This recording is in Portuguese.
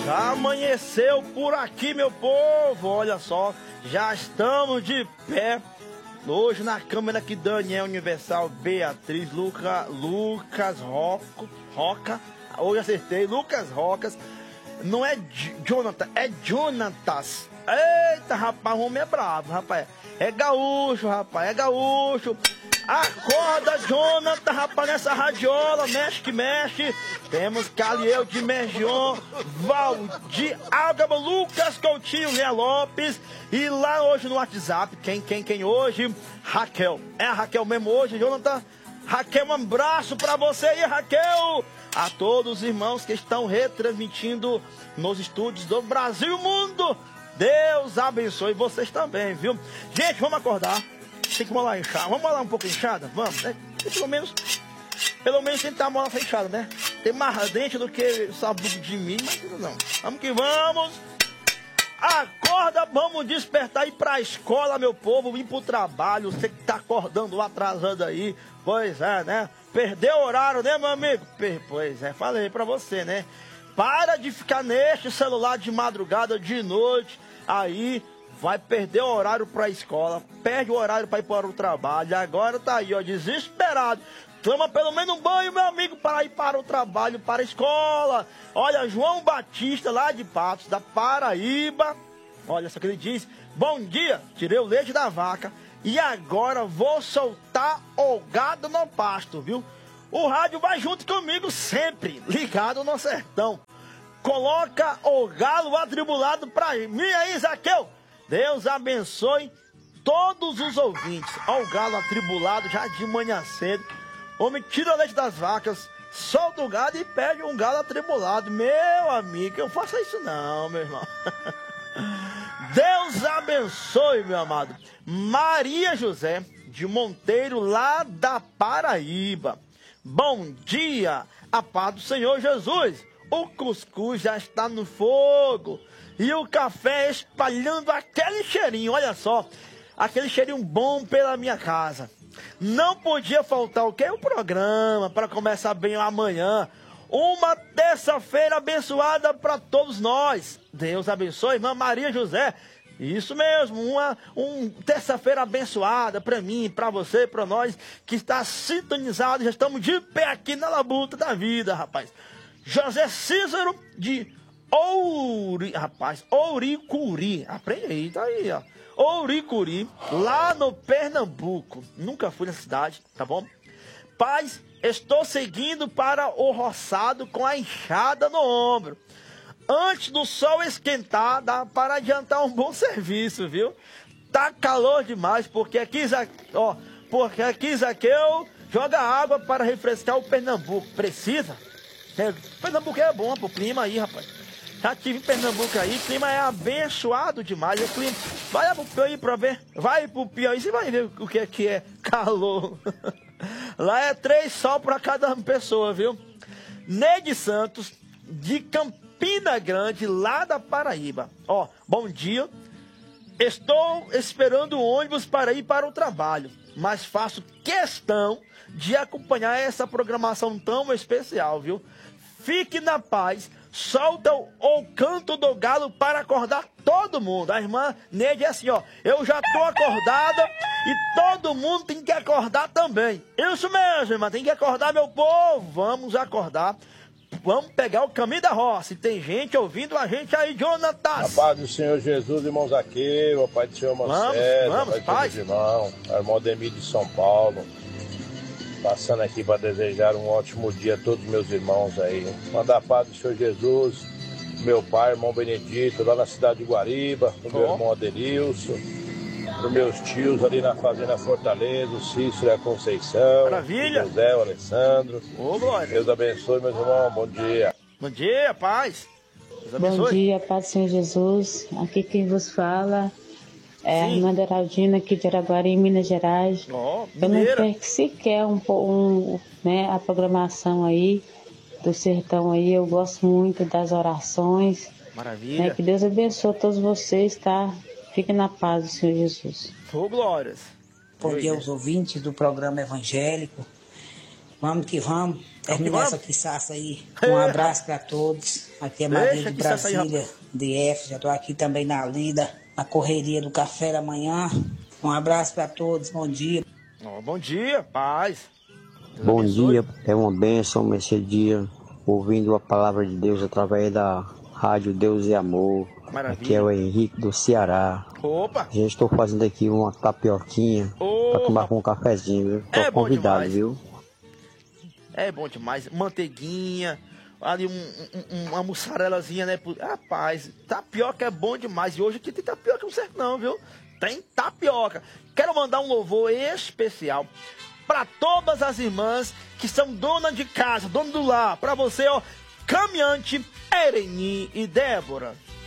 Já amanheceu por aqui, meu povo. Olha só, já estamos de pé. Hoje na câmera aqui, Daniel Universal, Beatriz, Lucas Roca. Hoje acertei, Lucas Rocas. Não é Jonathan, é Jonatas. Eita, rapaz, o homem é bravo, rapaz. É gaúcho, rapaz, é gaúcho. Acorda, Jonathan, rapaz, nessa radiola, mexe que mexe. Temos Caliel de Mergion, Valdir Álgaba, Lucas Coutinho, Léa Lopes. E lá hoje no WhatsApp, quem hoje? Raquel. É a Raquel mesmo hoje, Jonathan? Raquel, um abraço pra você aí, Raquel. A todos os irmãos que estão retransmitindo nos estúdios do Brasil e mundo. Deus abençoe vocês também, viu? Gente, vamos acordar. Tem que molar inchada. Vamos molar um pouco inchada? Vamos, né? Pelo menos tem que estar a mola fechada, né? Tem mais dente do que sabugo de mim, mas não. Vamos que vamos. Acorda, vamos despertar e ir pra escola, meu povo, ir pro trabalho. Você que tá acordando atrasando aí. Pois é, né? Perdeu o horário, né, meu amigo? Pois é, falei pra você, né? Para de ficar neste celular de madrugada, de noite, aí vai perder o horário para a escola, perde o horário para ir para o trabalho, agora tá aí, ó, desesperado. Toma pelo menos um banho, meu amigo, para ir para o trabalho, para a escola. Olha, João Batista, lá de Patos, da Paraíba, olha só que ele diz: bom dia, tirei o leite da vaca e agora vou soltar o gado no pasto, viu? O rádio vai junto comigo sempre, ligado no sertão. Coloca o galo atribulado pra mim aí, Zaqueu. Deus abençoe todos os ouvintes. Ó, o galo atribulado já de manhã cedo. Homem, tira o leite das vacas, solta o gado e pede um galo atribulado. Meu amigo, eu faço isso não, meu irmão. Deus abençoe, meu amado. Maria José de Monteiro, lá da Paraíba. Bom dia, a paz do Senhor Jesus. O cuscuz já está no fogo e o café espalhando aquele cheirinho, olha só, aquele cheirinho bom pela minha casa. Não podia faltar o quê? O programa para começar bem amanhã. Uma terça-feira abençoada para todos nós. Deus abençoe, irmã Maria José. Isso mesmo, uma terça-feira abençoada para mim, para você, para nós que está sintonizado. Já estamos de pé aqui na labuta da vida, rapaz. José Cícero de Ouricuri, aprende aí, tá aí, ó. Ouricuri, lá no Pernambuco. Nunca fui na cidade, tá bom? Paz, estou seguindo para o roçado com a enxada no ombro. Antes do sol esquentar, dá para adiantar um bom serviço, viu? Tá calor demais, porque aqui Zaqueu joga água para refrescar o Pernambuco. Precisa? Pernambuco é bom pro clima aí, rapaz. Já tive em Pernambuco aí, o clima é abençoado demais. O clima, vai pro Piauí pra ver. Vai pro Piauí, você vai ver o que é calor. Lá é 3 sol para cada pessoa, viu? Neide Santos, de Campina Grande, lá da Paraíba. Ó, bom dia. Estou esperando o ônibus para ir para o trabalho, mas faço questão de acompanhar essa programação tão especial, viu? Fique na paz, solta o canto do galo para acordar todo mundo. A irmã Neide é assim, ó, eu já tô acordada e todo mundo tem que acordar também. Isso mesmo, irmã, tem que acordar, meu povo. Vamos acordar, vamos pegar o caminho da roça. E tem gente ouvindo a gente aí, Jonathan. A paz do Senhor Jesus, irmãos aqui, o pai do Senhor Marcelo, vamos, pai. Irmão, a irmã Ademir de São Paulo. Passando aqui para desejar um ótimo dia a todos os meus irmãos aí. Manda a paz do Senhor Jesus, meu pai, irmão Benedito, lá na cidade de Guariba, o meu irmão Adenilson, os meus tios ali na Fazenda Fortaleza, o Cícero e a Conceição, maravilha. O José, o Alessandro. Ô, glória. Deus abençoe, meus irmãos, bom dia. Bom dia, paz. Deus abençoe. Bom dia, paz do Senhor Jesus. Aqui quem vos fala é a irmã Deraldina, aqui de Araguari, Minas Gerais. Eu não perco sequer né, a programação aí do sertão aí. Eu gosto muito das orações. Maravilha. Né, que Deus abençoe todos vocês, tá? Fiquem na paz do Senhor Jesus. Glórias. Bom dia aos ouvintes do programa evangélico. Vamos que vamos. Terminar essa quiçaça aí. Um abraço para todos. Aqui é Maria de Brasília, DF. Já estou aqui também na lida, na correria do café da manhã. Um abraço para todos. Bom dia. Bom dia, paz. Bom dia, é uma bênção esse dia, ouvindo a palavra de Deus através da rádio Deus e Amor. Maravilha. Aqui é o Henrique do Ceará. Opa! Gente, estou fazendo aqui uma tapioquinha para tomar com um cafezinho, viu? Estou convidado, viu? É bom demais. Manteiguinha, ali uma mussarelazinha, né? Rapaz, tapioca é bom demais. E hoje aqui tem tapioca, não serve não, viu? Tem tapioca. Quero mandar um louvor especial para todas as irmãs que são donas de casa, dono do lar. Para você, ó, caminhante, Ereni e Débora.